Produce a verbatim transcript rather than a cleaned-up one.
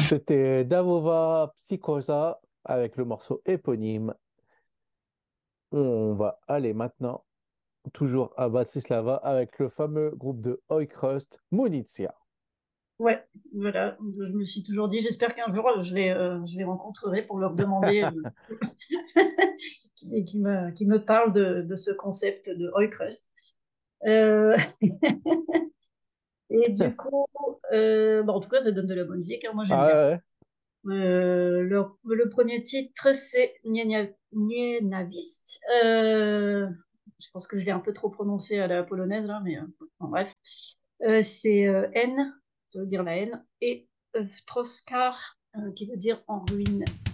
C'était Davova Psychosa avec le morceau éponyme. On va aller maintenant, toujours à Bratislava, avec le fameux groupe de Oi Crust, Munitia. Ouais, voilà. Je me suis toujours dit, j'espère qu'un jour je les, euh, je les rencontrerai pour leur demander euh, qui, qui me, qui me parlent de, de ce concept de Oi Crust. Euh, et du coup, euh, bon, en tout cas, ça donne de la bonne musique, hein, moi Ah j'aime bien. ouais, ouais. Euh, le, le premier titre, c'est Nienavist. Euh, je pense que je l'ai un peu trop prononcé à la polonaise, là, mais euh, bon, bref. Euh, c'est euh, N, ça veut dire la haine, et euh, Troskar, euh, qui veut dire en ruine.